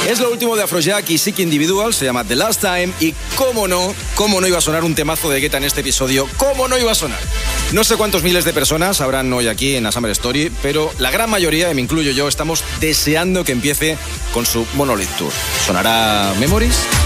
Es lo último de Afrojack y Sick Individual, se llama The Last Time, y cómo no iba a sonar un temazo de Guetta en este episodio, cómo no iba a sonar. No sé cuántos miles de personas habrán hoy aquí en la Summer Story, pero la gran mayoría, y me incluyo yo, estamos deseando que empiece con su Monolith Tour. ¿Sonará Memories?